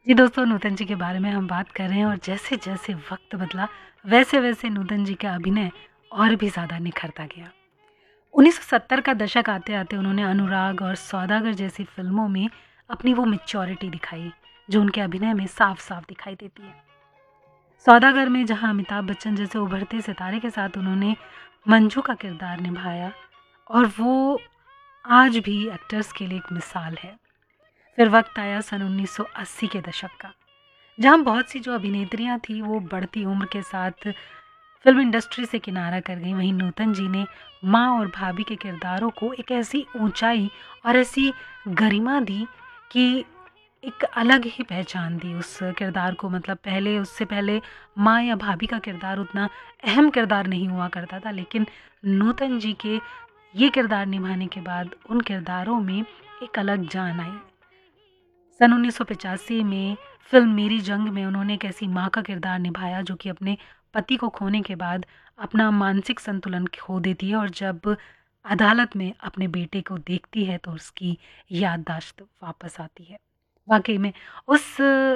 जी दोस्तों, नूतन जी के बारे में हम बात कर रहे हैं और जैसे-जैसे वक़्त बदला, वैसे-वैसे नूतन जी का अभिनय और भी ज़्यादा निखरता गया। 1970 का दशक आते-आते उन्होंने अनुराग और सौदागर जैसी फ़िल्मों में अपनी वो मैच्योरिटी दिखाई, जो उनके अभिनय में साफ-साफ दिखाई देती है। सौदागर में जहाँ अमिताभ बच्चन जैसे उभरते सितारे के साथ उन्होंने मंजू का किरदार निभाया और वो आज भी एक्टर्स के लिए एक मिसाल है। फिर वक़्त आया सन 1980 के दशक का, जहाँ बहुत सी जो अभिनेत्रियाँ थीं वो बढ़ती उम्र के साथ फ़िल्म इंडस्ट्री से किनारा कर गईं। वहीं नूतन जी ने माँ और भाभी के किरदारों को एक ऐसी ऊँचाई और ऐसी गरिमा दी कि एक अलग ही पहचान दी उस किरदार को। मतलब पहले उससे पहले माँ या भाभी का किरदार उतना अहम किरदार नहीं हुआ करता था, लेकिन नूतन जी के ये किरदार निभाने के बाद उन किरदारों में एक अलग जान आई। सन 1985 में फ़िल्म मेरी जंग में उन्होंने एक ऐसी माँ का किरदार निभाया जो कि अपने पति को खोने के बाद अपना मानसिक संतुलन खो देती है और जब अदालत में अपने बेटे को देखती है तो उसकी याददाश्त वापस आती है। वाक़ई में उस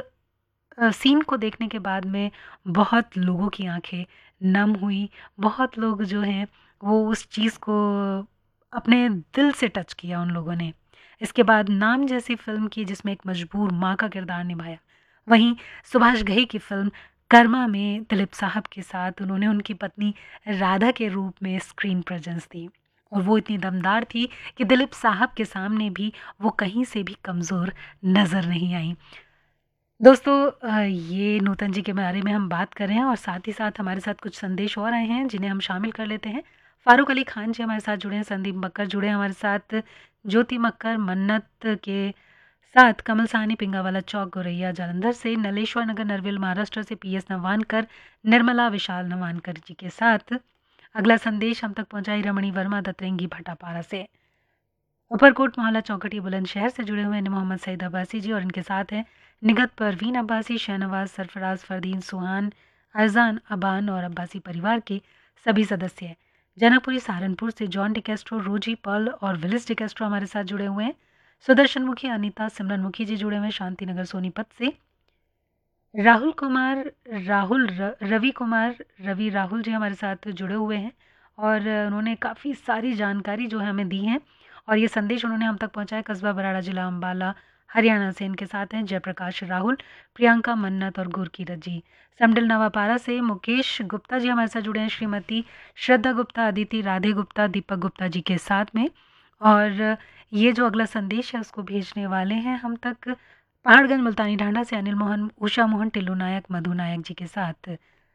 सीन को देखने के बाद में बहुत लोगों की आँखें नम हुई, बहुत लोग जो हैं वो उस चीज़ को अपने दिल से टच किया उन लोगों ने। इसके बाद नाम जैसी फ़िल्म की जिसमें एक मजबूर माँ का किरदार निभाया। वहीं सुभाष घई की फ़िल्म कर्मा में दिलीप साहब के साथ उन्होंने उनकी पत्नी राधा के रूप में स्क्रीन प्रेज़ेंस दी और वो इतनी दमदार थी कि दिलीप साहब के सामने भी वो कहीं से भी कमज़ोर नज़र नहीं आईं। दोस्तों, ये नूतन जी के बारे में हम बात कर रहे हैं और साथ ही साथ हमारे साथ कुछ संदेश और आए हैं जिन्हें हम शामिल कर लेते हैं। फ़ारूक अली खान जी हमारे साथ जुड़े हैं, संदीप मक्कर जुड़े हैं हमारे साथ, ज्योति मक्कर मन्नत के साथ, कमल साहनी पिंगावाला चौक गोरैया जालंधर से, नलेश्वर नगर नरविल महाराष्ट्र से पीएस नवानकर, निर्मला विशाल नवानकर जी के साथ। अगला संदेश हम तक पहुँचाई रमणी वर्मा दतरेंगी भटापारा से। ऊपरकोट मोहल्ला चौकटी बुलंदशहर से जुड़े हुए हैं मोहम्मद सईद अब्बासी जी और इनके साथ हैं निगत परवीन अब्बासी, शहनवाज सरफराज, फरदीन सुहान, अरजान अबान और अब्बासी परिवार के सभी सदस्य। जनकपुरी सहारनपुर से जॉन डिकेस्ट्रो, रोजी पर्ल और विलिस डिकेस्ट्रो हमारे साथ जुड़े हुए हैं। सुदर्शन मुखी, अनीता, सिमरन मुखी जी जुड़े हुए हैं शांतिनगर सोनीपत से। राहुल कुमार, रवि कुमार, रवि राहुल जी हमारे साथ जुड़े हुए हैं और उन्होंने काफ़ी सारी जानकारी जो है हमें दी है और ये संदेश उन्होंने हम तक पहुंचाया कस्बा बराड़ा, जिला अम्बाला, हरियाणा से। इनके साथ हैं जयप्रकाश राहुल, प्रियंका मन्नत और गुरकीरत जी। समडिल नवापारा से मुकेश गुप्ता जी हमारे साथ जुड़े हैं, श्रीमती श्रद्धा गुप्ता, अदिति, राधे गुप्ता, दीपक गुप्ता जी के साथ में। और ये जो अगला संदेश है उसको भेजने वाले हैं हम तक पहाड़गंज मुल्तानी ढांढा से अनिल मोहन, उषा मोहन, टिल्लू नायक, मधु नायक जी के साथ।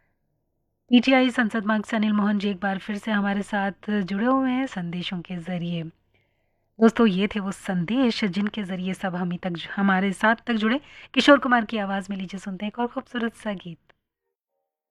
पीटीआई संसद मार्ग से अनिल मोहन जी एक बार फिर से हमारे साथ जुड़े हुए हैं संदेशों के ज़रिए। दोस्तों, ये थे वो संदेश जिनके ज़रिए सब हमें तक हमारे साथ तक जुड़े। किशोर कुमार की आवाज़ में लीजिए सुनते हैं एक और खूबसूरत सा गीत।